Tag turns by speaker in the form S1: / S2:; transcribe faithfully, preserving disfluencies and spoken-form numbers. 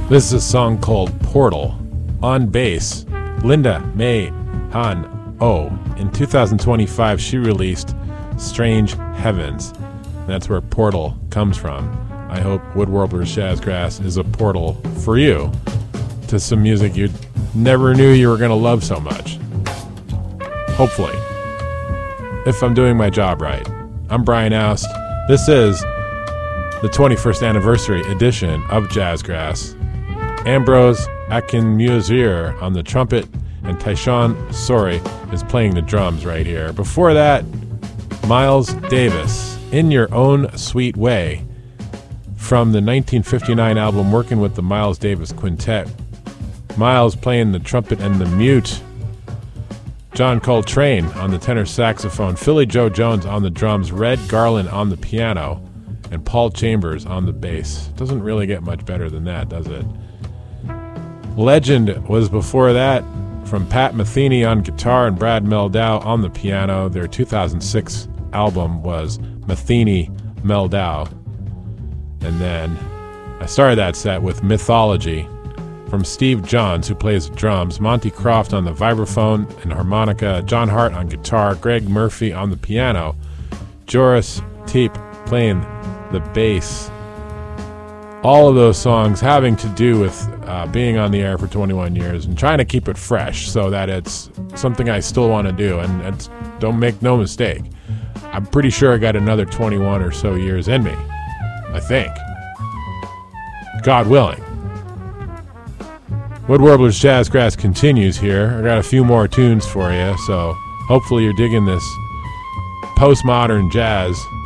S1: This is a song called Portal. On bass, Linda May Han Oh. In two thousand twenty-five, she released Strange Heavens. And that's where Portal comes from. I hope Woodwarblers Jazzgrass is a portal for you to some music you never knew you were going to love so much. Hopefully. If I'm doing my job right. I'm Brian Oust. This is the twenty-first anniversary edition of Jazzgrass. Ambrose Akinmusir on the trumpet and Tyshawn Sorey is playing the drums right here. Before that, Miles Davis, In Your Own Sweet Way, from the nineteen fifty-nine album Working with the Miles Davis Quintet. Miles playing the trumpet and the mute. John Coltrane on the tenor saxophone. Philly Joe Jones on the drums. Red Garland on the piano. And Paul Chambers on the bass. Doesn't really get much better than that, does it? Legend was before that, from Pat Metheny on guitar and Brad Meldau on the piano. Their two thousand six album was Metheny Meldau. And then I started that set with Mythology from Steve Johns, who plays drums, Monty Croft on the vibraphone and harmonica, John Hart on guitar, Greg Murphy on the piano, Joris Teep playing the bass. All of those songs having to do with uh, being on the air for twenty-one years and trying to keep it fresh so that it's something I still want to do. And it's, don't make no mistake, I'm pretty sure I got another twenty-one or so years in me. I think. God willing. Woodwarblers Jazzgrass continues here. I got a few more tunes for you, so hopefully you're digging this postmodern jazz